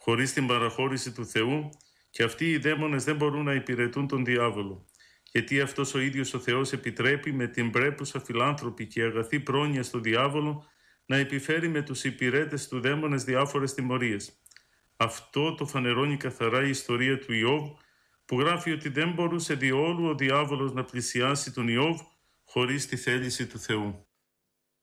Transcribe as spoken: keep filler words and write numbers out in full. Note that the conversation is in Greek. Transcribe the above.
χωρίς την παραχώρηση του Θεού, και αυτοί οι δαίμονες δεν μπορούν να υπηρετούν τον διάβολο. Γιατί αυτός ο ίδιος ο Θεός επιτρέπει με την πρέπουσα φιλάνθρωπη και αγαθή πρόνοια στο διάβολο να επιφέρει με τους υπηρέτες του δαίμονες διάφορες τιμωρίες. Αυτό το φανερώνει καθαρά η ιστορία του Ιώβ, που γράφει ότι δεν μπορούσε διόλου ο διάβολος να πλησιάσει τον Ιώβ χωρίς τη θέληση του Θεού.